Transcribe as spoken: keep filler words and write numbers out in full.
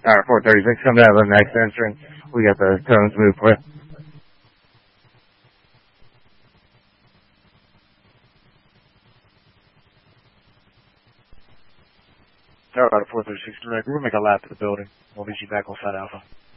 Alright, four thirty-six, coming out of the next entrance. We got the cones moved for you. Alright, four thirty-six direct. We'll make a lap to the building. We'll meet you back on side Alpha.